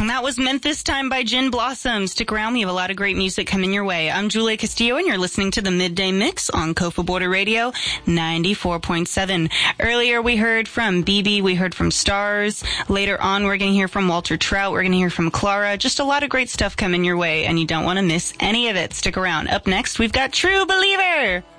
That was Memphis Time by Gin Blossom. Stick around. We have a lot of great music coming your way. I'm Julia Castillo, and you're listening to the Midday Mix on Kofa Border Radio 94.7. Earlier, we heard from BB. We heard from Stars. Later on, we're going to hear from Walter Trout. We're going to hear from Clara. Just a lot of great stuff coming your way, and you don't want to miss any of it. Stick around. Up next, we've got True Believer.